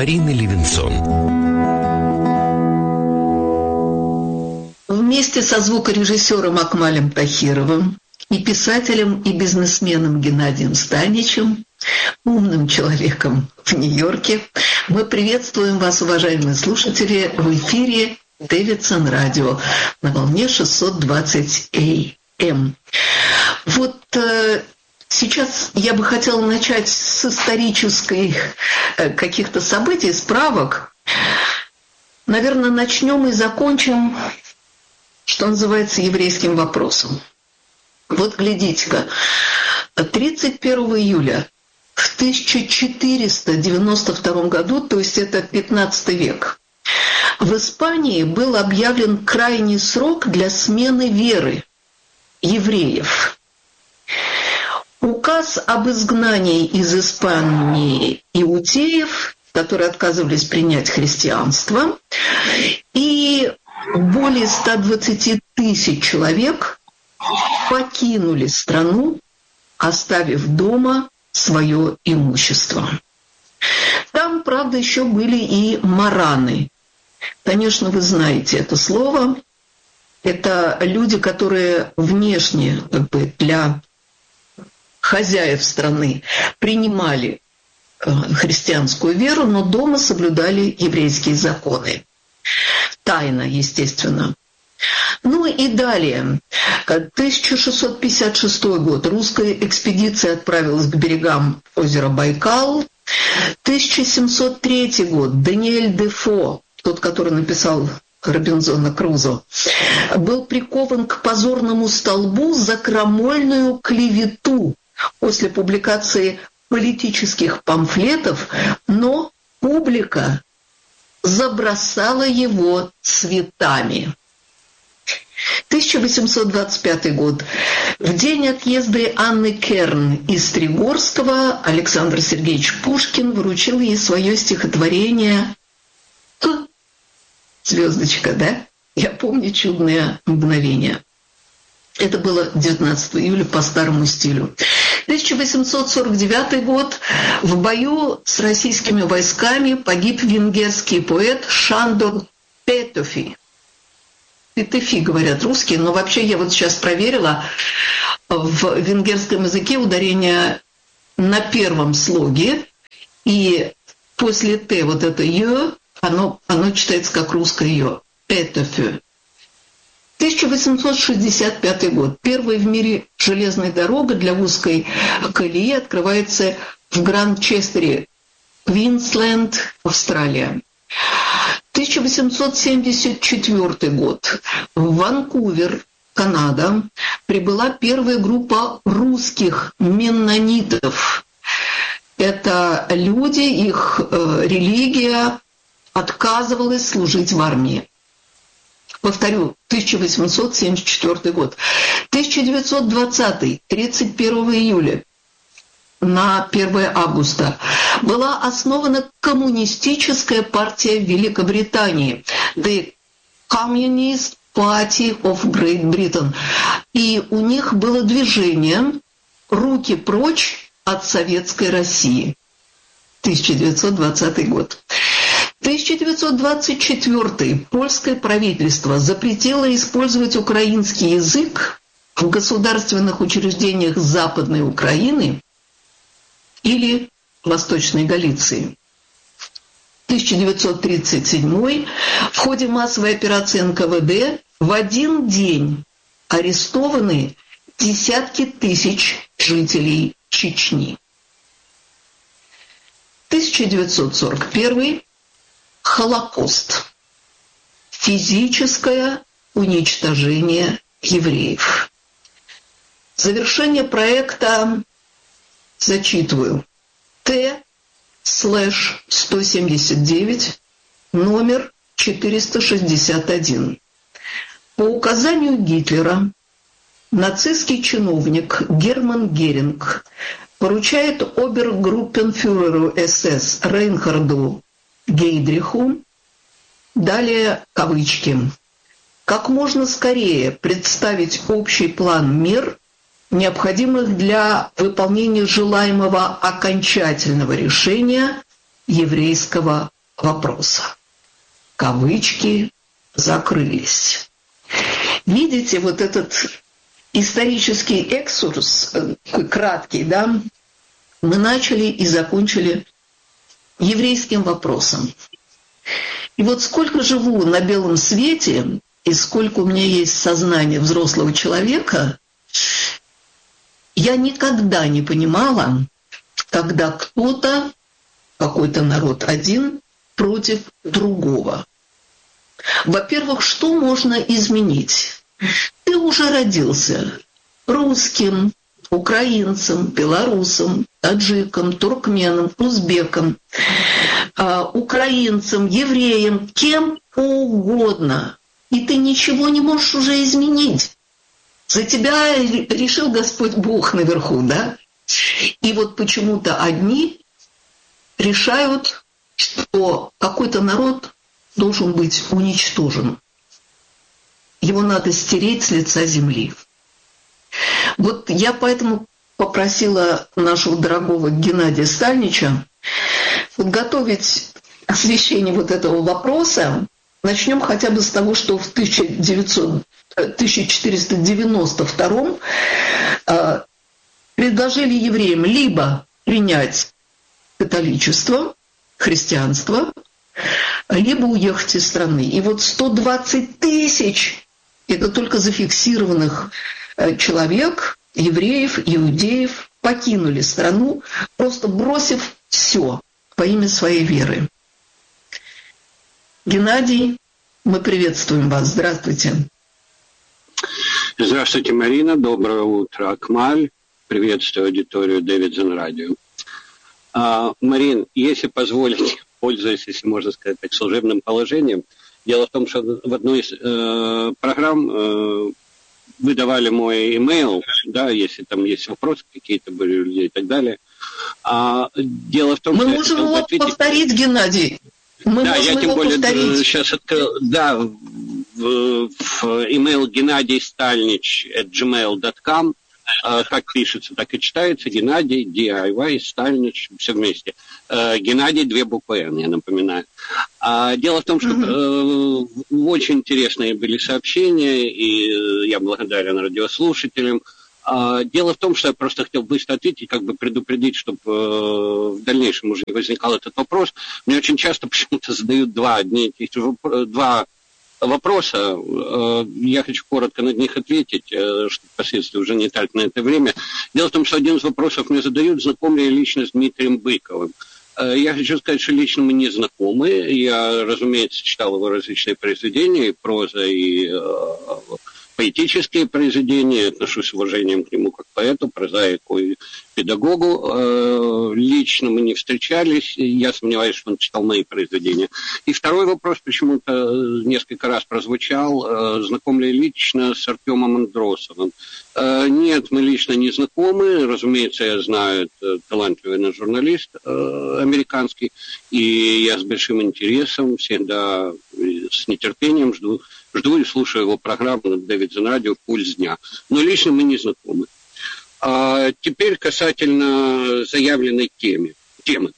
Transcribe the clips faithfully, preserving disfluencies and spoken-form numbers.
Марины Левинсон. Вместе со звукорежиссером Акмалем Тахировым и писателем и бизнесменом Геннадием Станичем, умным человеком в Нью-Йорке, мы приветствуем вас, уважаемые слушатели, в эфире Дэвидсон Радио на волне шестьсот двадцать эй эм. Вот э, сейчас я бы хотела начать с исторических э, каких-то событий, справок. Наверное, начнем и закончим, что называется, еврейским вопросом. Вот глядите-ка, тридцать первого июля в тысяча четыреста девяносто втором году, то есть это пятнадцатый век, в Испании был объявлен крайний срок для смены веры евреев. Указ об изгнании из Испании иудеев, которые отказывались принять христианство, и более ста двадцати тысяч человек покинули страну, оставив дома свое имущество. Там, правда, еще были и мараны. Конечно, вы знаете это слово. Это люди, которые внешне, как бы для хозяев страны, принимали христианскую веру, но дома соблюдали еврейские законы. Тайно, естественно. Ну и далее. тысяча шестьсот пятьдесят шестой год. Русская экспедиция отправилась к берегам озера Байкал. тысяча семьсот третий год. Даниэль Дефо, тот, который написал Робинзона Крузо, был прикован к позорному столбу за крамольную клевету после публикации политических памфлетов, но публика забросала его цветами. тысяча восемьсот двадцать пятый год. В день отъезда Анны Керн из Тригорского Александр Сергеевич Пушкин вручил ей свое стихотворение «Звездочка», да? Я помню чудное мгновение. Это было девятнадцатого июля по старому стилю. тысяча восемьсот сорок девятый год. В бою с российскими войсками погиб венгерский поэт Шандор Петефи. Петефи говорят русские, но вообще я вот сейчас проверила, в венгерском языке ударение на первом слоге, и после «т» вот это «ё», оно, оно читается как русское «ё». Петефи. тысяча восемьсот шестьдесят пятый год. Первая в мире железная дорога для узкой колеи открывается в Гранчестере, Квинсленд, Австралия. тысяча восемьсот семьдесят четвёртый год. В Ванкувер, Канада, прибыла первая группа русских меннонитов. Это люди, их э, религия отказывалась служить в армии. Повторю, тысяча восемьсот семьдесят четвёртый год. тысяча девятьсот двадцатый, тридцать первого июля на первое августа была основана коммунистическая партия Великобритании, The Communist Party of Great Britain. И у них было движение «Руки прочь от советской России». тысяча девятьсот двадцатый год. тысяча девятьсот двадцать четвёртый. Польское правительство запретило использовать украинский язык в государственных учреждениях Западной Украины или Восточной Галиции. тысяча девятьсот тридцать седьмой. В ходе массовой операции эн ка вэ дэ в один день арестованы десятки тысяч жителей Чечни. тысяча девятьсот сорок первый. Холокост. Физическое уничтожение евреев. Завершение проекта, зачитываю, Т слэш сто семьдесят девять, номер четыреста шестьдесят один. По указанию Гитлера нацистский чиновник Герман Геринг поручает обергруппенфюреру эс эс Рейнхарду Гейдриху, далее кавычки, как можно скорее представить общий план мер, необходимых для выполнения желаемого окончательного решения еврейского вопроса. Кавычки закрылись. Видите, вот этот исторический экскурс, краткий, да, мы начали и закончили еврейским вопросом. И вот сколько живу на белом свете, и сколько у меня есть сознание взрослого человека, я никогда не понимала, когда кто-то, какой-то народ один против другого. Во-первых, что можно изменить? Ты уже родился русским, украинцем, белорусом, таджиком, туркменом, узбеком, э, украинцем, евреем, кем угодно. И ты ничего не можешь уже изменить. За тебя решил Господь Бог наверху, да? И вот почему-то одни решают, что какой-то народ должен быть уничтожен. Его надо стереть с лица земли. Вот я поэтому попросила нашего дорогого Геннадия Стальнича подготовить освещение вот этого вопроса. Начнем хотя бы с того, что в тысяча четыреста девяносто втором э, предложили евреям либо принять католичество, христианство, либо уехать из страны. И вот сто двадцать тысяч – это только зафиксированных человек, евреев, иудеев, покинули страну, просто бросив все во имя своей веры. Геннадий, мы приветствуем вас. Здравствуйте. Здравствуйте, Марина. Доброе утро, Акмаль. Приветствую аудиторию Дэвидсон Радио. А, Марин, если позволите, пользуясь, если можно сказать так, служебным положением, дело в том, что в одной из э, программ э, вы давали мой имейл, да, если там есть вопросы какие-то были у людей и так далее. А, дело в том, мы что... Мы можем его ответить... повторить, Геннадий. Мы да, я тем более повторить. сейчас открыл, да, в, в email Геннадий Стальнич at gmail dot com, э, как пишется, так и читается, Геннадий, ди ай вай, Стальнич, все вместе. Э, Геннадий, две буквы Н, я напоминаю. А, дело в том, что э, очень интересные были сообщения, и я благодарен радиослушателям. Дело в том, что я просто хотел быстро ответить, как бы предупредить, чтобы э, в дальнейшем уже не возникал этот вопрос. Мне очень часто почему-то задают два, одни, два вопроса. Э, я хочу коротко на них ответить, э, чтобы впоследствии уже не тратить на это время. Дело в том, что один из вопросов мне задают, знаком ли я лично с Дмитрием Быковым. Э, я хочу сказать, что лично мы не знакомы. Я, разумеется, читал его различные произведения, и проза, и... Э, поэтические произведения, отношусь с уважением к нему как поэту, прозаику и педагогу. Лично мы не встречались, я сомневаюсь, что он читал мои произведения. И второй вопрос почему-то несколько раз прозвучал, знаком ли лично с Артемом Андросовым. Нет, мы лично не знакомы, разумеется, я знаю, это талантливый журналист американский, и я с большим интересом всегда с нетерпением жду Жду и слушаю его программу на Дэвидсон Радио «Пульс дня». Но лично мы не знакомы. А теперь касательно заявленной темы. темы.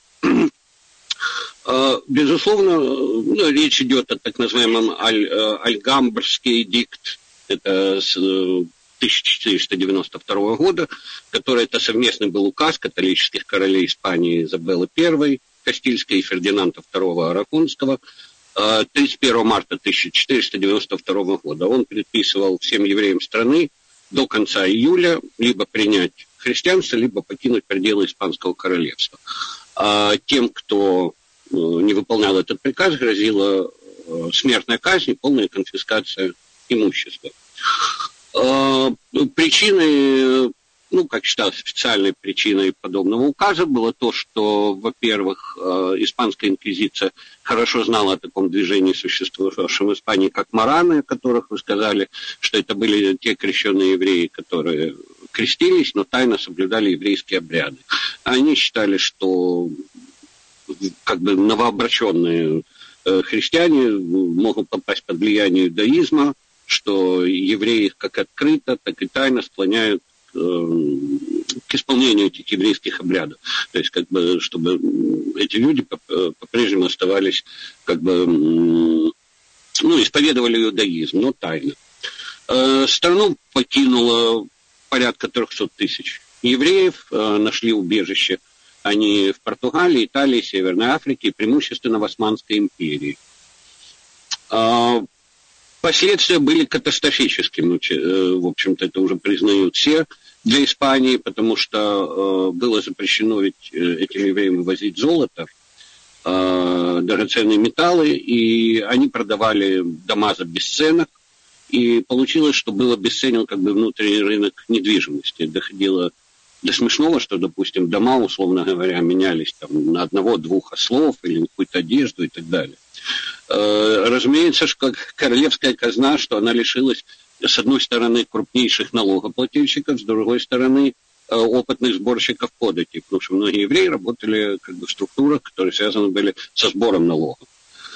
а, безусловно, ну, речь идет о так называемом аль, Альгамбрский эдикт. Это с тысяча четыреста девяносто второго года, который это совместный был указ католических королей Испании Изабеллы I Кастильской и Фердинанда второго Арагонского, тридцать первого марта тысяча четыреста девяносто второго года. Он предписывал всем евреям страны до конца июля либо принять христианство, либо покинуть пределы Испанского королевства. А тем, кто не выполнял этот приказ, грозила смертная казнь и полная конфискация имущества. Причины... Ну, как считалось, официальной причиной подобного указа было то, что, во-первых, испанская инквизиция хорошо знала о таком движении, существовавшем в Испании, как мараны, о которых вы сказали, что это были те крещенные евреи, которые крестились, но тайно соблюдали еврейские обряды. Они считали, что как бы новообращенные христиане могут попасть под влияние иудаизма, что евреи как открыто, так и тайно склоняют к исполнению этих еврейских обрядов. То есть, как бы, чтобы эти люди по-прежнему оставались, как бы, ну, исповедовали иудаизм, но тайно. Страну покинуло порядка трехсот тысяч евреев, нашли убежище они в Португалии, Италии, Северной Африке, преимущественно в Османской империи. Последствия были катастрофическими, в общем-то, это уже признают все для Испании, потому что было запрещено ведь этим евреям вывозить золото, драгоценные металлы, и они продавали дома за бесценок, и получилось, что был обесценен как бы внутренний рынок недвижимости. Доходило до смешного, что, допустим, дома, условно говоря, менялись там, на одного-двух ослов или на какую-то одежду и так далее. Разумеется, что как королевская казна, что она лишилась, с одной стороны, крупнейших налогоплательщиков, с другой стороны, опытных сборщиков податей, потому что многие евреи работали как бы в структурах, которые связаны были со сбором налогов.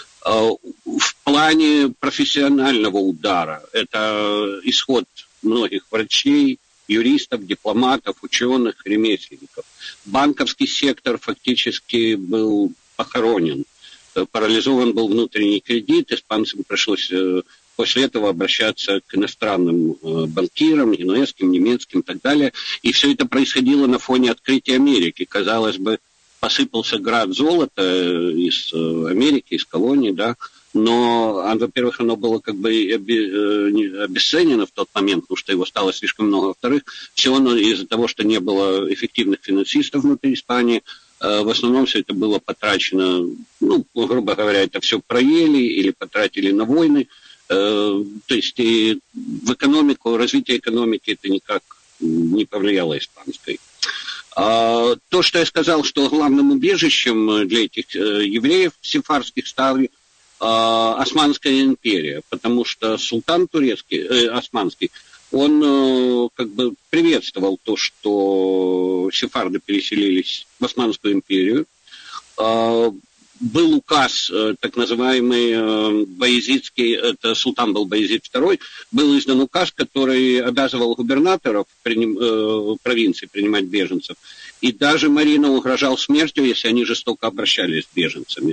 В плане профессионального удара это исход многих врачей, юристов, дипломатов, ученых, ремесленников. Банковский сектор фактически был похоронен. Парализован был внутренний кредит, испанцам пришлось после этого обращаться к иностранным банкирам, генуэзским, немецким и так далее. И все это происходило на фоне открытия Америки. Казалось бы, посыпался град золота из Америки, из колоний, да, но, во-первых, оно было как бы обесценено в тот момент, потому что его стало слишком много. Во-вторых, все оно из-за того, что не было эффективных финансистов внутри Испании, в основном все это было потрачено, ну, грубо говоря, это все проели или потратили на войны. То есть и в экономику, развитие экономики это никак не повлияло испанской. А то, что я сказал, что главным убежищем для этих евреев сефардских стали Османская империя, потому что султан турецкий, э, османский, он э, как бы приветствовал то, что сефарды переселились в Османскую империю. Э, был указ, э, так называемый э, Баязидский, это султан был Баязид второй, был издан указ, который обязывал губернаторов приним, э, провинции принимать беженцев. И даже Марина угрожал смертью, если они жестоко обращались с беженцами.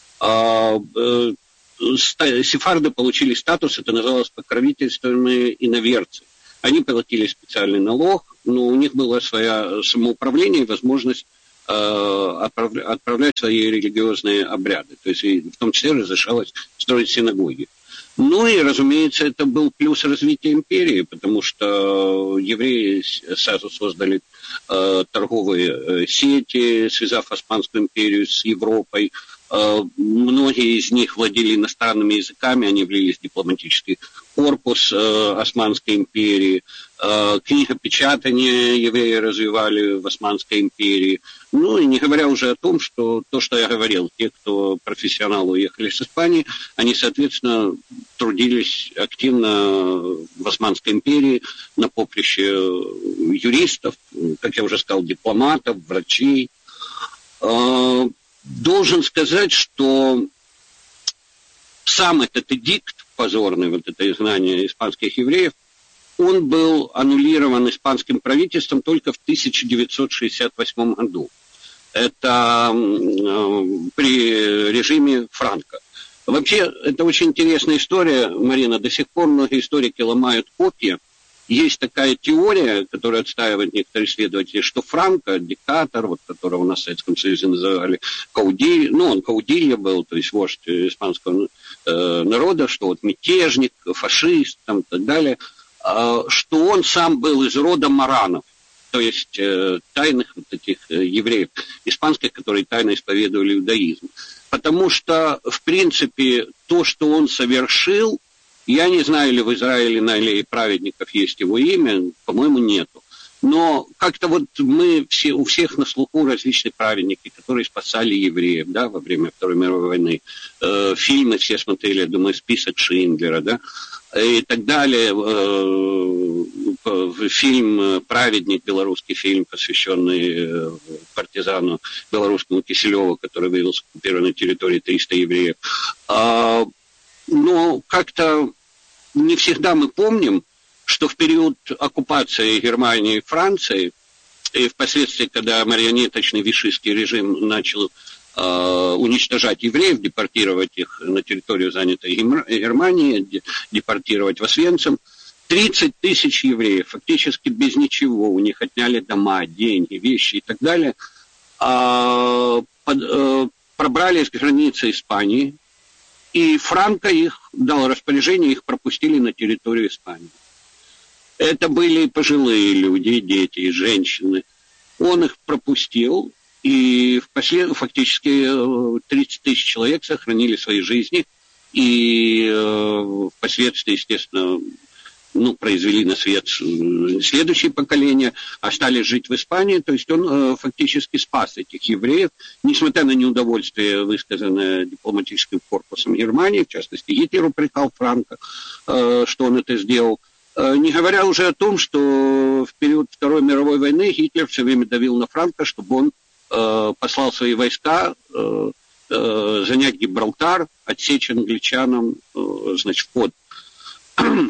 Сефарды получили статус, это называлось покровительственные иноверцы. Они платили специальный налог, но у них было свое самоуправление и возможность э, отправлять свои религиозные обряды. То есть в том числе разрешалось строить синагоги. Ну и, разумеется, это был плюс развития империи, потому что евреи сразу создали э, торговые э, сети, связав Османскую империю с Европой. Э, многие из них владели иностранными языками, они влились в дипломатический корпус э, Османской империи. Э, книгопечатание евреи развивали в Османской империи. Ну и не говоря уже о том, что то, что я говорил, те, кто профессионалы уехали с Испании, они, соответственно, трудились активно в Османской империи на поприще юристов, как я уже сказал, дипломатов, врачей. Должен сказать, что сам этот эдикт позорный, вот это изгнание испанских евреев, он был аннулирован испанским правительством только в тысяча девятьсот шестьдесят восьмом году. Это э, при режиме Франко. Вообще, это очень интересная история, Марина. До сих пор многие историки ломают копья. Есть такая теория, которую отстаивают некоторые исследователи, что Франко, диктатор, вот, которого у нас в Советском Союзе называли Каудилья, ну, он Каудилья был, то есть вождь испанского э, народа, что вот мятежник, фашист, там, и так далее, э, что он сам был из рода маранов, то есть э, тайных вот этих э, евреев испанских, которые тайно исповедовали иудаизм. Потому что, в принципе, то, что он совершил, я не знаю, ли в Израиле на аллее праведников есть его имя, по-моему, нету. Но как-то вот мы все, у всех на слуху различные праведники, которые спасали евреев, да, во время Второй мировой войны. Э, фильмы все смотрели, я думаю, «Список Шиндлера», да, и так далее. Э, фильм «Праведник», белорусский фильм, посвященный партизану белорусскому Киселеву, который вывел с оккупированной территории триста евреев. Э, но как-то не всегда мы помним, что в период оккупации Германии и Франции и впоследствии, когда марионеточный вишистский режим начал э, уничтожать евреев, депортировать их на территорию, занятой Германией, депортировать в Освенцим, тридцать тысяч евреев, фактически без ничего, у них отняли дома, деньги, вещи и так далее, э, под, э, пробрались к границе Испании, и Франко их дал распоряжение, их пропустили на территорию Испании. Это были пожилые люди, дети, женщины. Он их пропустил, и впослед... фактически тридцать тысяч человек сохранили свои жизни, и э, впоследствии, естественно, ну, произвели на свет следующее поколение, остались жить в Испании. То есть он э, фактически спас этих евреев, несмотря на неудовольствие, высказанное дипломатическим корпусом Германии, в частности, Гитлеру прикал Франко, э, что он это сделал. Не говоря уже о том, что в период Второй мировой войны Гитлер все время давил на Франко, чтобы он э, послал свои войска э, э, занять Гибралтар, отсечь англичанам э, значит, вход в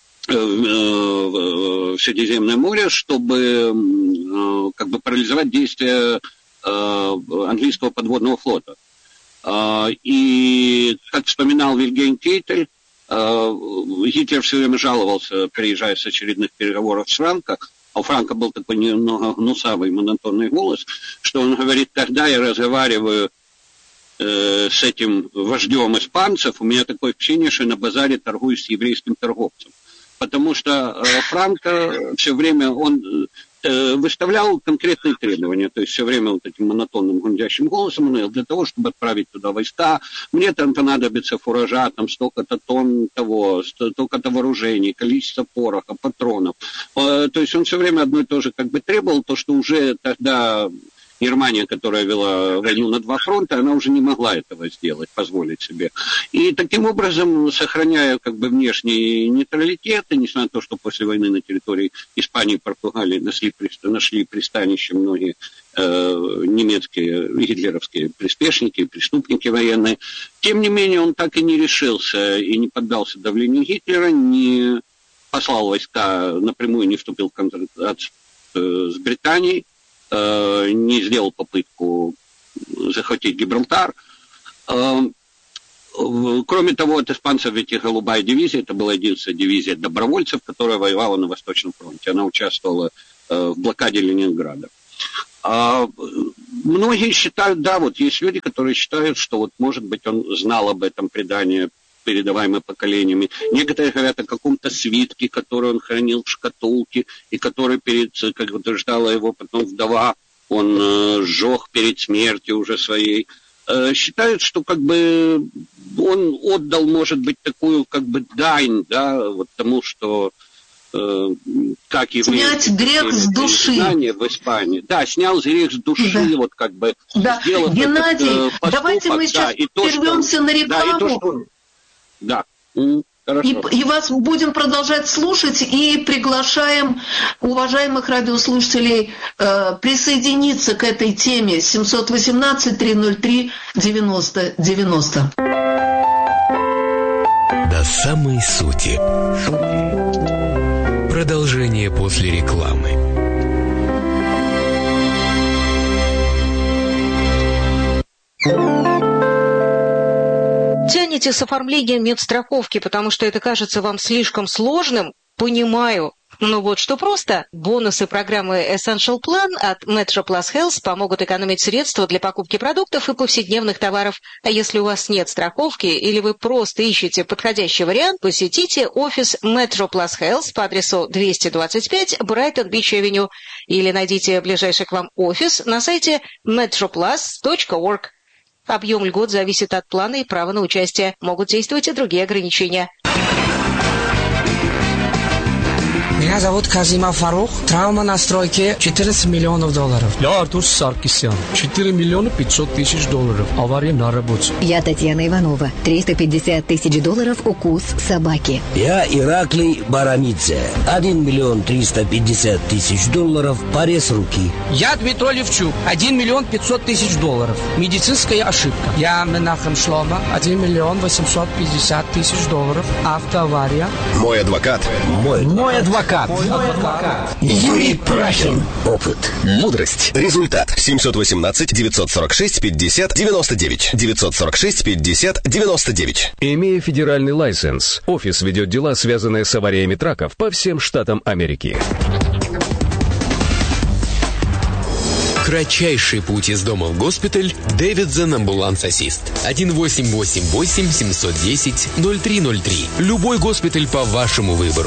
Средиземное море, чтобы э, как бы парализовать действия э, английского подводного флота. Э, и, как вспоминал Вильгельм Кейтель, Гитлер все время жаловался, приезжая с очередных переговоров с Франко, а у Франко был такой немного гнусавый, монотонный голос, что он говорит, когда я разговариваю э, с этим вождем испанцев, у меня такое впечатление, что я на базаре торгую с еврейским торговцем. Потому что э, Франко все время, он э, выставлял конкретные требования, то есть все время вот этим монотонным гундящим голосом он говорил, для того, чтобы отправить туда войска, мне там понадобится фуража, там столько-то тонн того, столько-то вооружений, количество пороха, патронов. Э, то есть он все время одно и то же как бы требовал, то, что уже тогда Германия, которая вела войну на два фронта, она уже не могла этого сделать, позволить себе. И таким образом, сохраняя как бы внешний нейтралитет, и несмотря на то, что после войны на территории Испании и Португалии нашли, нашли пристанище многие э, немецкие гитлеровские приспешники, преступники военные, тем не менее он так и не решился и не поддался давлению Гитлера, не послал войска напрямую, не вступил в контакт э, с Британией, не сделал попытку захватить Гибралтар. Кроме того, от испанцев ведь и голубая дивизия, это была единственная дивизия добровольцев, которая воевала на Восточном фронте. Она участвовала в блокаде Ленинграда. Многие считают, да, вот есть люди, которые считают, что вот, может быть, он знал об этом предании, передаваемые поколениями. Некоторые говорят о каком-то свитке, который он хранил в шкатулке, и который перед, как утверждала его потом вдова, он э, сжег перед смертью уже своей. Э, считают, что как бы он отдал, может быть, такую как бы дань, да, вот тому, что э, как евреи... Снять грех с души. В Испании. Да, снял грех с души, да. Вот как бы да. сделав Геннадий, этот, э, поступок, давайте мы сейчас да, и то, прервемся что, на рекламу. Да, и то, что... Да, хорошо. И, и вас будем продолжать слушать и приглашаем уважаемых радиослушателей э, присоединиться к этой теме семь один восемь три ноль три девяносто девяносто. До самой сути. Продолжение после рекламы. Тянете с оформлением медстраховки, потому что это кажется вам слишком сложным? Понимаю. Ну вот что просто. Бонусы программы Essential Plan от Metro Plus Health помогут экономить средства для покупки продуктов и повседневных товаров. А если у вас нет страховки или вы просто ищете подходящий вариант, посетите офис Metro Plus Health по адресу двести двадцать пять Brighton Beach Avenue или найдите ближайший к вам офис на сайте metroplus точка org. Объем льгот зависит от плана и права на участие. Могут действовать и другие ограничения. Меня зовут Казима Фарух. Травма на стройке четырнадцать миллионов долларов. Я Артур Саркисян. четыре миллиона пятьсот тысяч долларов. Авария на работе. Я Татьяна Иванова. триста пятьдесят тысяч долларов укус собаки. Я Ираклий Барамидзе. один миллион триста пятьдесят тысяч долларов. Порез руки. Я Дмитрий Левчук. один миллион пятьсот тысяч долларов. Медицинская ошибка. Я Менахем Шлома. один миллион восемьсот пятьдесят тысяч долларов. Автоавария. Мой адвокат. Мой, Мой адвокат. адвокат. Мой адвокат. Юрий Прахин. Опыт. Мудрость. Результат. семьсот восемнадцать девятьсот сорок шесть пятьдесят девяносто девять. девятьсот сорок шесть пятьдесят девяносто девять. Имея федеральный лайсенс, офис ведет дела, связанные с авариями траков по всем штатам Америки. Кратчайший путь из дома в госпиталь. Davidson Ambulance Assist. один восемь восемь восемь семь один ноль ноль три ноль три. Любой госпиталь по вашему выбору.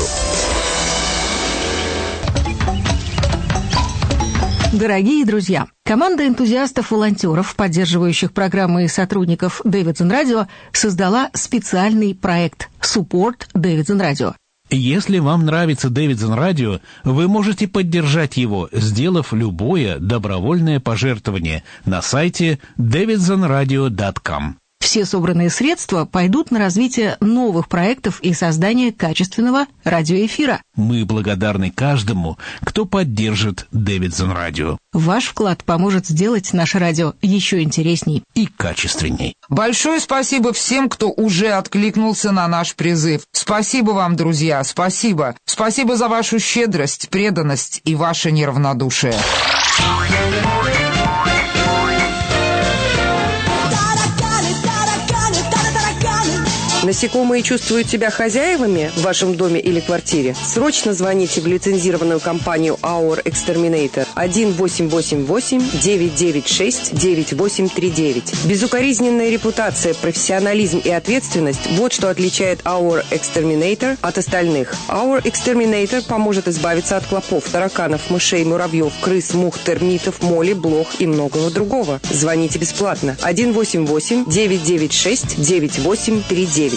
Дорогие друзья, команда энтузиастов-волонтеров, поддерживающих программы и сотрудников Davidson Radio, создала специальный проект Support Davidson Radio. Если вам нравится Davidson Radio, вы можете поддержать его, сделав любое добровольное пожертвование на сайте дэвидсон радио точка ком. Все собранные средства пойдут на развитие новых проектов и создание качественного радиоэфира. Мы благодарны каждому, кто поддержит Davidson Radio. Ваш вклад поможет сделать наше радио еще интересней и качественней. Большое спасибо всем, кто уже откликнулся на наш призыв. Спасибо вам, друзья, спасибо. Спасибо за вашу щедрость, преданность и ваше неравнодушие. Насекомые чувствуют себя хозяевами в вашем доме или квартире? Срочно звоните в лицензированную компанию Our Exterminator один восемь восемь восемь девять девять шесть девять восемь три девять. Безукоризненная репутация, профессионализм и ответственность – вот что отличает Our Exterminator от остальных. Our Exterminator поможет избавиться от клопов, тараканов, мышей, муравьев, крыс, мух, термитов, моли, блох и многого другого. Звоните бесплатно один восемь восемь девять девять шесть девять восемь три девять.